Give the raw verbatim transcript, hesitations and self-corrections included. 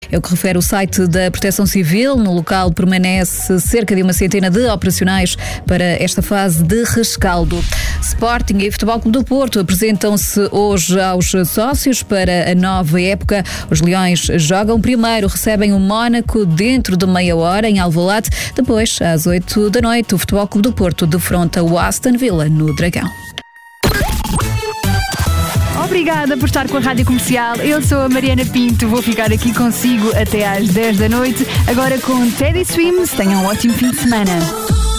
É o que refere o site da Proteção Civil. No local permanece cerca de uma centena de operacionais para esta fase de rescaldo. Sporting e Futebol Clube do Porto apresentam-se hoje aos sócios para a nova época. Os Leões jogam primeiro, recebem o Mónaco dentro de meia hora em Alvalade. Depois, às oito da noite, o Futebol Clube do Porto defronta o Aston Villa no Dragão. Obrigada por estar com a Rádio Comercial. Eu sou a Mariana Pinto, vou ficar aqui consigo até às dez da noite. Agora com Teddy Swims. Tenham um ótimo fim de semana.